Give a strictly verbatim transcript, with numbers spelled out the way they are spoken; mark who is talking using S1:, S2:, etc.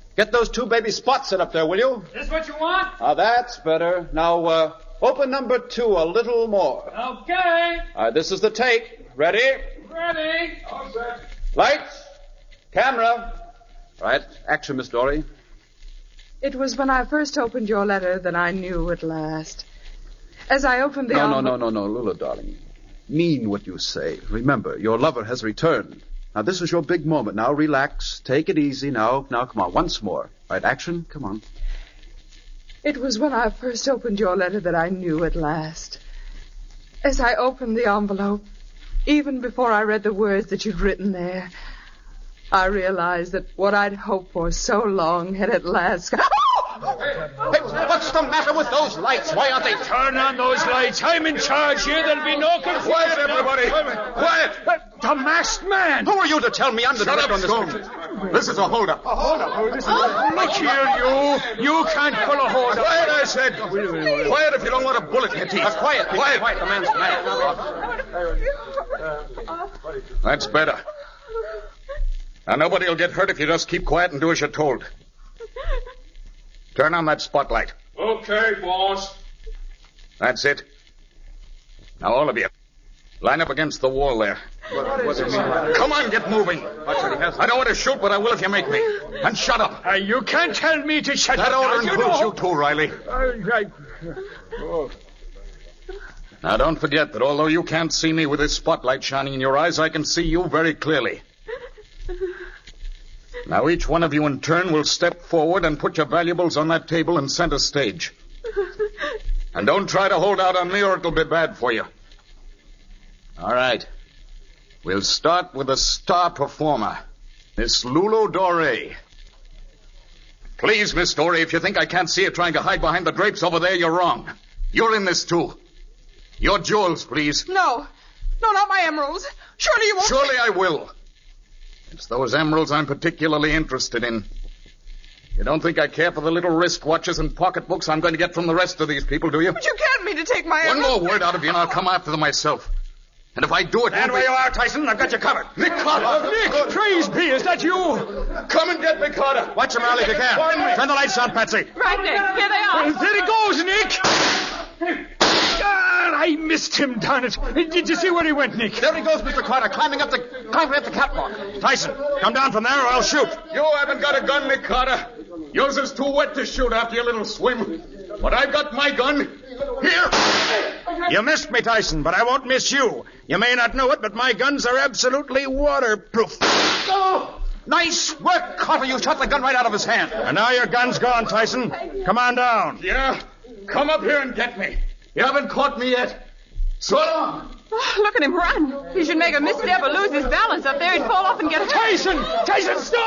S1: Get those two baby spots set up there, will you?
S2: This what you want?
S1: Ah, that's better. Now, uh, open number two a little more.
S2: Okay.
S1: All right, this is the take. Ready?
S2: Ready.
S3: All set.
S1: Lights. Camera. All right, action, Miss Dory.
S4: It was when I first opened your letter that I knew at last. As I opened the
S1: No, no,
S4: envelope...
S1: no, no, no, Lula, darling. Mean what you say. Remember, your lover has returned. Now, this is your big moment. Now, relax. Take it easy. Now, now, come on. Once more. All right, action. Come on.
S4: It was when I first opened your letter that I knew at last. As I opened the envelope, even before I read the words that you'd written there, I realized that what I'd hoped for so long had at last...
S1: Hey, what's the matter with those lights? Why aren't they...
S2: Turn on those lights. I'm in charge here. There'll be no confusion.
S1: Quiet, everybody. Quiet.
S2: Uh, the masked man.
S1: Who are you to tell me I'm the
S3: Shut
S1: director
S3: up,
S1: on this
S3: Stone.
S1: picture?
S3: This is a holdup.
S2: A hold-up. Oh, this is... Look here, you. You can't pull a hold-up.
S3: Quiet, I said. Quiet if you don't want a bullet in your teeth.
S1: Uh, quiet.
S3: Quiet.
S1: Quiet. The man's mad.
S3: That's better. Now, nobody will get hurt if you just keep quiet and do as you're told. Turn on that spotlight.
S2: Okay, boss.
S3: That's it. Now, all of you, line up against the wall there. Come on, get moving. I don't want to shoot, but I will if you make me. And shut up.
S2: Uh, you can't tell me to shut
S3: That
S2: up.
S3: order
S2: now,
S3: includes
S2: you,
S3: you too, Riley.
S2: Uh, I... Oh.
S3: Now, don't forget that although you can't see me with this spotlight shining in your eyes, I can see you very clearly. Now, each one of you in turn will step forward and put your valuables on that table in center stage. And don't try to hold out on me or it'll be bad for you. All right. We'll start with the star performer, Miss Lulu Dore. Please, Miss Dore, if you think I can't see you trying to hide behind the drapes over there, you're wrong. You're in this, too. Your jewels, please.
S4: No. No, not my emeralds. Surely you won't...
S3: Surely I will. It's those emeralds I'm particularly interested in. You don't think I care for the little wristwatches and pocketbooks I'm going to get from the rest of these people, do you?
S4: But you can't mean to take my
S3: One
S4: emeralds...
S3: more word out of you and I'll come after them myself. And if I do it...
S2: Stand where you are, Tyson. I've got you covered.
S3: Nick Carter!
S2: Nick, praise be. Is that you?
S3: Come and get me, Carter!
S1: Watch him, Riley, if you can. Turn the lights on, Patsy.
S4: Right, Nick. Here they are.
S2: Well, there he goes, Nick. God, I missed him, darn it. Did you see where he went, Nick?
S1: There he goes, Mister Carter, climbing up the climbing up the catwalk. Tyson, come down from there or I'll shoot.
S3: You haven't got a gun, Nick Carter. Yours is too wet to shoot after your little swim. But I've got my gun. Here!
S1: You missed me, Tyson, but I won't miss you. You may not know it, but my guns are absolutely waterproof.
S3: Oh!
S1: Nice work, Carter. You shot the gun right out of his hand. And now your gun's gone, Tyson. Come on down.
S3: Yeah? Come up here and get me. You haven't caught me yet. So long.
S4: Oh, look at him run. He should make a misstep or lose his balance up there. He'd fall off and get hurt.
S2: Tyson! Tyson, stop!